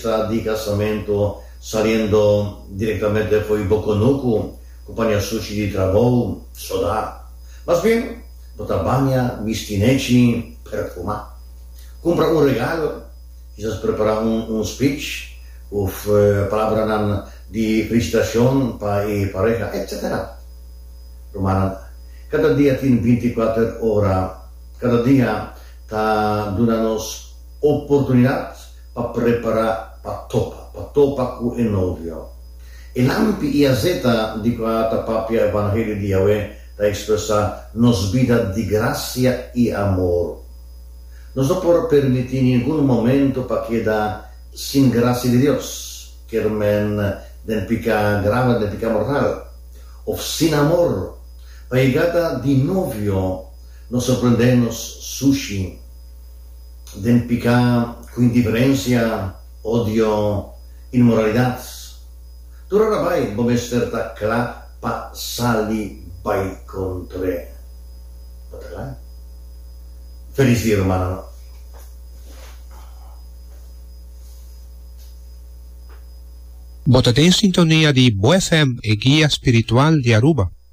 fiesta de casamento, saliendo directamente foi Boconuco, companhia sushi de trabalho, soda. Mas bem, bota banha, vestinete, perfumar. Compra um regalo, quizás preparar um speech, ou palavra de felicitação para a pareja, etc. Romana, cada dia tem 24 horas, cada dia está dando-nos oportunidade para preparar para topa com o novio. E lampi e azeta di quata papia evangelho de Yahweh está expressar nos vida de graça e amor. Nós não podemos permitir em nenhum momento para quedar sem graça de Deus, quer men den pica grave, den pica mortal, ou sem amor. A chegada de novio nos surpreendemos sushi, den pica com indiferença, ódio, imoralidade. Turara vai, vamos estar lá para salir vai contra. Feliz dia, hermano. Botate em sintonia de Boa FM e Guia Espiritual de Aruba.